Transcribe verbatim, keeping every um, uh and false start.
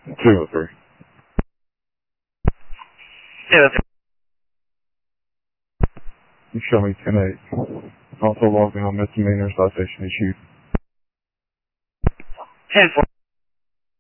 Two or three. Yeah, that's You show me ten eight. Also logged in on misdemeanor citation issued. ten four.